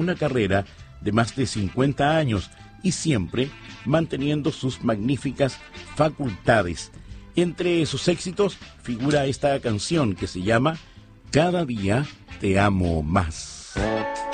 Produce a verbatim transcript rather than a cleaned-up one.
una carrera de más de cincuenta años y siempre manteniendo sus magníficas facultades. Entre sus éxitos figura esta canción que se llama Cada día te amo más.